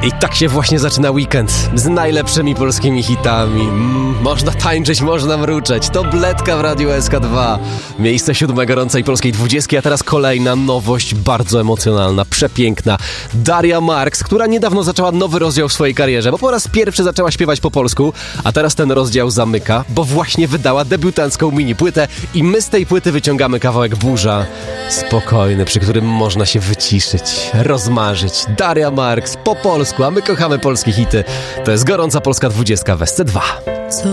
I tak się właśnie zaczyna weekend z najlepszymi polskimi hitami. Można tańczyć, można mruczeć. To Bledka w Radiu SK2. Miejsce 7 gorącej polskiej 20, a teraz kolejna nowość, bardzo emocjonalna, przepiękna. Daria Marks, która niedawno zaczęła nowy rozdział w swojej karierze, bo po raz pierwszy zaczęła śpiewać po polsku, a teraz ten rozdział zamyka, bo właśnie wydała debiutancką mini płytę i my z tej płyty wyciągamy kawałek Burza. Spokojny, przy którym można się wyciszyć, rozmarzyć. Daria Marks po polsku, a my kochamy polskie hity. To jest gorąca polska 20 w SC2.